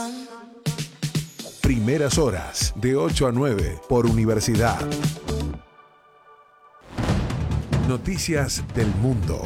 Primeras horas, de 8 a 9, por Universidad. Noticias del mundo.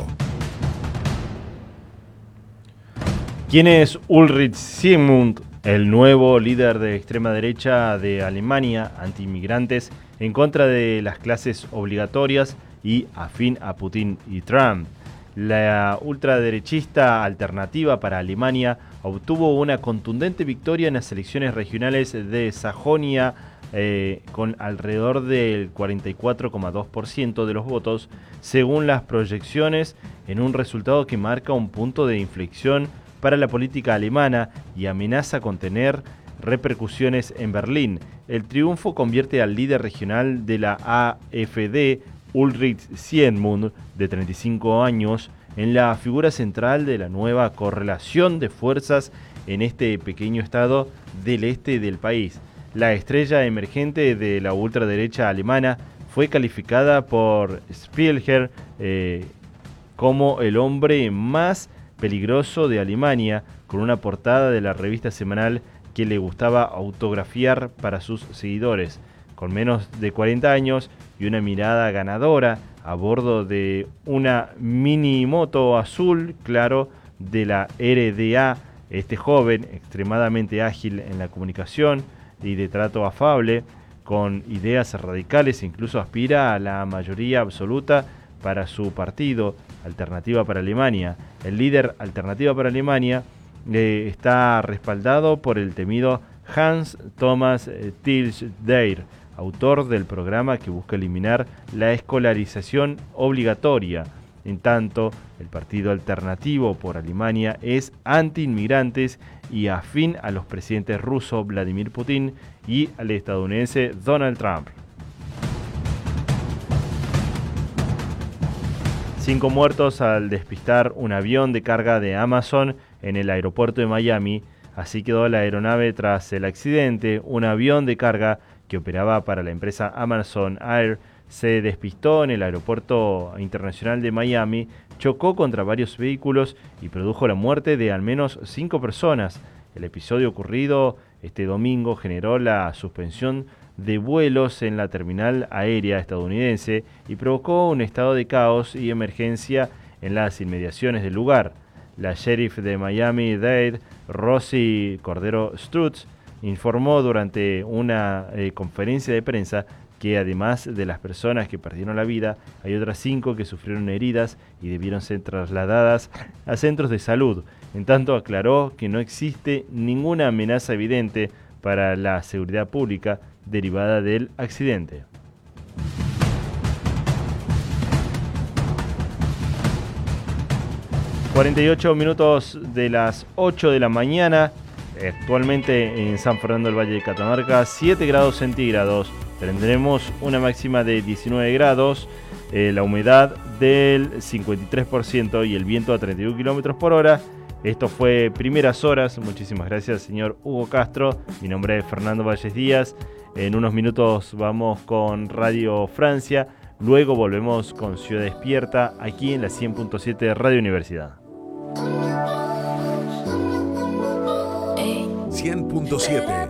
¿Quién es Ulrich Siegmund, el nuevo líder de extrema derecha de Alemania, anti-inmigrantes, en contra de las clases obligatorias y afín a Putin y Trump? La ultraderechista Alternativa para Alemania obtuvo una contundente victoria en las elecciones regionales de Sajonia con alrededor del 44,2% de los votos, según las proyecciones, en un resultado que marca un punto de inflexión para la política alemana y amenaza con tener repercusiones en Berlín. El triunfo convierte al líder regional de la AfD, Ulrich Siegmund, de 35 años, en la figura central de la nueva correlación de fuerzas en este pequeño estado del este del país. La estrella emergente de la ultraderecha alemana fue calificada por Spiegel como el hombre más peligroso de Alemania, con una portada de la revista semanal que le gustaba autografiar para sus seguidores. Con menos de 40 años y una mirada ganadora, a bordo de una mini moto azul claro de la RDA, este joven, extremadamente ágil en la comunicación y de trato afable, con ideas radicales, incluso aspira a la mayoría absoluta para su partido, Alternativa para Alemania. El líder Alternativa para Alemania está respaldado por el temido Hans Thomas Tilschder, autor del programa que busca eliminar la escolarización obligatoria. En tanto, el Partido Alternativo por Alemania es anti-inmigrantes y afín a los presidentes rusos Vladimir Putin y al estadounidense Donald Trump. 5 muertos al despistar un avión de carga de Amazon en el aeropuerto de Miami. Así quedó la aeronave tras el accidente. Un avión de carga que operaba para la empresa Amazon Air se despistó en el aeropuerto internacional de Miami, chocó contra varios vehículos y produjo la muerte de al menos 5 personas. El episodio ocurrido este domingo generó la suspensión de vuelos en la terminal aérea estadounidense y provocó un estado de caos y emergencia en las inmediaciones del lugar. La sheriff de Miami-Dade, Rosie Cordero Strutz, informó durante una conferencia de prensa que además de las personas que perdieron la vida, hay otras 5 que sufrieron heridas y debieron ser trasladadas a centros de salud. En tanto, aclaró que no existe ninguna amenaza evidente para la seguridad pública derivada del accidente. ...48 de las 8 de la mañana... Actualmente en San Fernando del Valle de Catamarca, 7 grados centígrados. Tendremos una máxima de 19 grados, la humedad del 53% y el viento a 31 kilómetros por hora. Esto fue Primeras Horas. Muchísimas gracias, señor Hugo Castro. Mi nombre es Fernando Valles Díaz. En unos minutos vamos con Radio Francia. Luego volvemos con Ciudad Despierta, aquí en la 100.7 de Radio Universidad. 100.7